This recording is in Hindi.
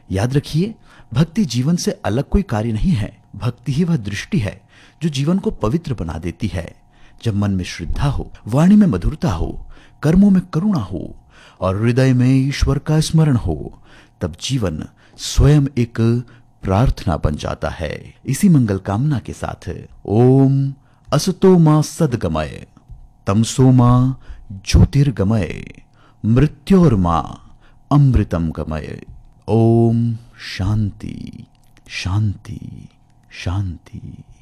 याद रखिए, भक्ति जीवन से अलग कोई कार्य नहीं है। भक्ति ही वह दृष्टि है जो जीवन को पवित्र बना देती है। जब मन में श्रद्धा हो, वाणी में मधुरता हो, कर्मों में करुणा हो और हृदय में ईश्वर का स्मरण हो, तब जीवन स्वयं एक प्रार्थना बन जाता है। इसी मंगल कामना के साथ ओम असतो मा सद्गमय, तमसो मा ज्योतिर्गमय, मृत्योर्मा अमृतम गमय। ओम शांति शांति शांति।